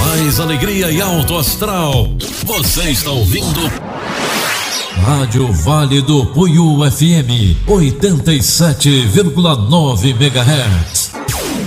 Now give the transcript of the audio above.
mais alegria e alto astral. Você está ouvindo Rádio Vale do Puiú FM 87,9 MHz.